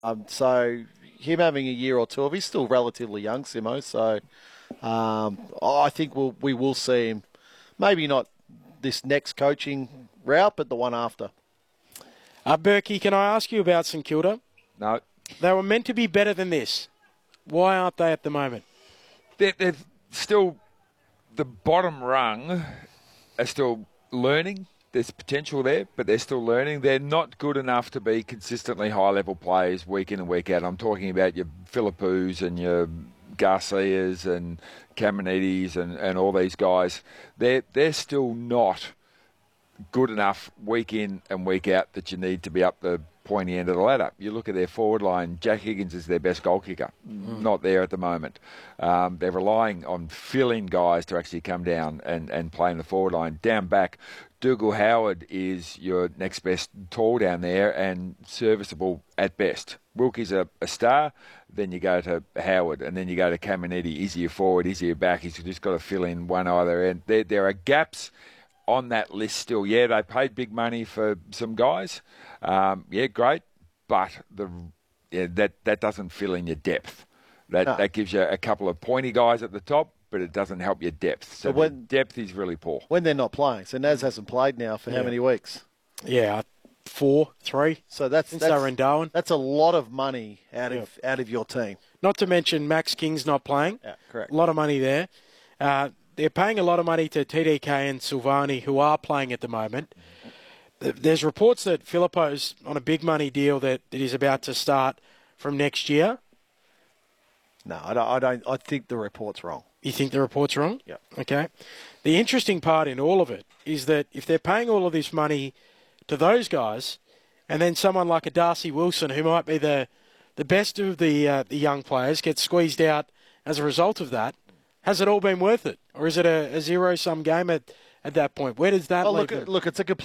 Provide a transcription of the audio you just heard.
So him having a year or two of, he's still relatively young, Simo. So I think we will see him. Maybe not this next coaching route, but the one after. Berkey, can I ask you about St Kilda? No. They were meant to be better than this. Why aren't they at the moment? They're still, the bottom rung are still learning. There's potential there, but they're still learning. They're not good enough to be consistently high-level players week in and week out. I'm talking about your Philippous and your Garcias and Caminidis and all these guys. They're still not good enough week in and week out that you need to be up the pointy end of the ladder. You look at their forward line, Jack Higgins is their best goal kicker. Not there at the moment. They're relying on fill-in guys to actually come down and play in the forward line. Down back, Dougal Howard is your next best tall down there and serviceable at best. Wilkie's a star, then you go to Howard, and then you go to Caminiti. Is he a forward? Is he a back? He's just got to fill in one either end. There are gaps on that list still. Yeah, they paid big money for some guys. Yeah, great, but that doesn't fill in your depth. That gives you a couple of pointy guys at the top, but it doesn't help your depth. So depth is really poor. When they're not playing. So Naz hasn't played now for how many weeks? Yeah, 4, 3. So that's they were in Darwin. That's a lot of money out of your team. Not to mention Max King's not playing. Yeah, correct. A lot of money there. They're paying a lot of money to TDK and Silvani, who are playing at the moment. There's reports that Filippo's on a big money deal that is about to start from next year. No, I don't. I think the report's wrong. You think the report's wrong? Yeah. Okay. The interesting part in all of it is that if they're paying all of this money to those guys, and then someone like a Darcy Wilson, who might be the best of the young players, gets squeezed out as a result of that, has it all been worth it? Or is it a zero-sum game at that point? Where does that leave them? Look, it's a